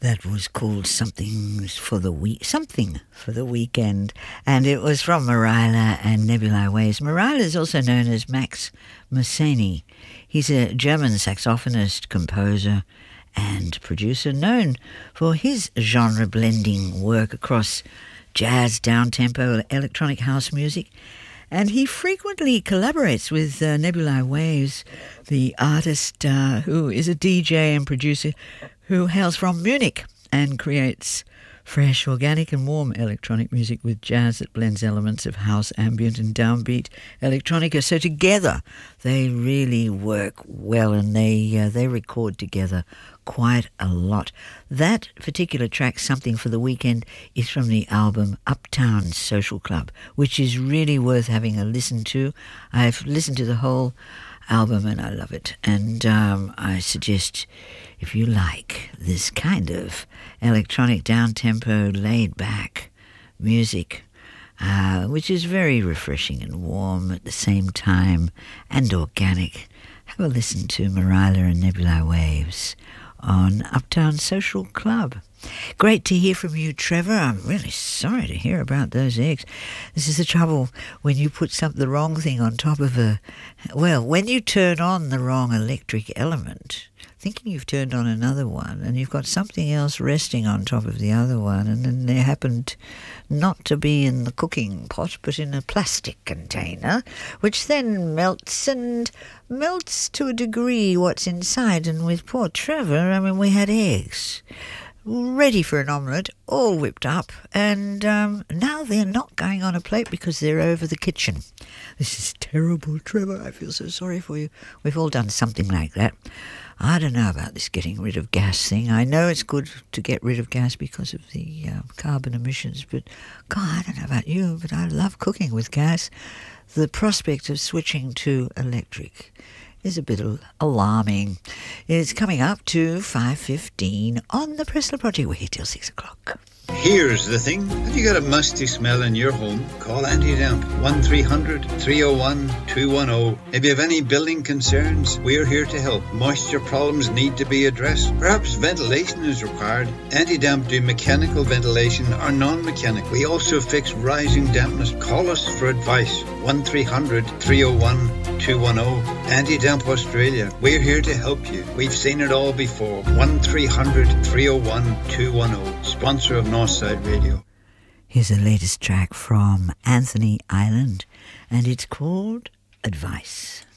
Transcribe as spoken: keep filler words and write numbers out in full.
That was called Something for the Week, Something for the Weekend, and it was from Marila and Nebulae Waves. Marila is also known as Max Mosseni. He's a German saxophonist, composer, and producer known for his genre-blending work across jazz, down-tempo, electronic house music. And he frequently collaborates with uh, Nebulae Waves, the artist uh, who is a D J and producer who hails from Munich and creates fresh, organic and warm electronic music with jazz that blends elements of house, ambient and downbeat electronica. So together they really work well, and they uh, they record together quite a lot. That particular track, Something for the Weekend, is from the album Uptown Social Club, which is really worth having a listen to. I've listened to the whole album and I love it, and um, I suggest, if you like this kind of electronic down-tempo, laid-back music, uh, which is very refreshing and warm at the same time and organic, have a listen to Marila and Nebulae Waves on Uptown Social Club. Great to hear from you, Trevor. I'm really sorry to hear about those eggs. This is the trouble when you put some, the wrong thing on top of a... Well, when you turn on the wrong electric element, thinking you've turned on another one, and you've got something else resting on top of the other one, and then they happened not to be in the cooking pot, but in a plastic container, which then melts and melts to a degree what's inside. And with poor Trevor, I mean, we had eggs ready for an omelette, all whipped up, and um, now they're not going on a plate because they're over the kitchen. This is terrible, Trevor. I feel so sorry for you. We've all done something like that. I don't know about this getting rid of gas thing. I know it's good to get rid of gas because of the uh, carbon emissions, but God, I don't know about you, but I love cooking with gas. The prospect of switching to electric is a bit alarming. It's coming up to five fifteen on the Pressler Project. We're here till six o'clock. Here's the thing. Have you got a musty smell in your home? Call Anti-Damp. one three hundred, three oh one, two one oh. If you have any building concerns, we're here to help. Moisture problems need to be addressed. Perhaps ventilation is required. Anti-Damp do mechanical ventilation or non-mechanical. We also fix rising dampness. Call us for advice. one three hundred, three oh one, two one oh. Anti-Damp Australia. We're here to help you. We've seen it all before. one three hundred, three oh one, two one oh. Sponsor of Northside Radio. Here's the latest track from Anthony Island, and it's called Advice.